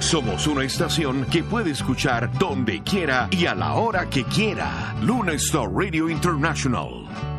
Somos una estación que puede escuchar donde quiera y a la hora que quiera. Luna Star Radio International.